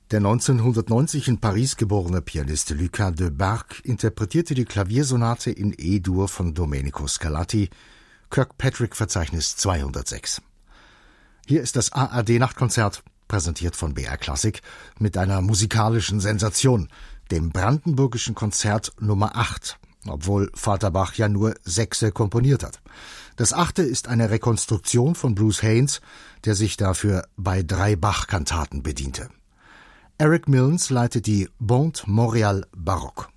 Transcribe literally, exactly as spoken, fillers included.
Der neunzehnhundertneunzig in Paris geborene Pianist Lucas de Bargue interpretierte die Klaviersonate in E-Dur von Domenico Scarlatti, Kirkpatrick-Verzeichnis zweihundertsechs. Hier ist das A R D-Nachtkonzert, präsentiert von B R Klassik, mit einer musikalischen Sensation, dem Brandenburgischen Konzert Nummer acht, obwohl Vater Bach ja nur Sechse komponiert hat. Das achte ist eine Rekonstruktion von Bruce Haynes, der sich dafür bei drei Bach-Kantaten bediente. Eric Milnes leitet die Bonte Montréal Baroque.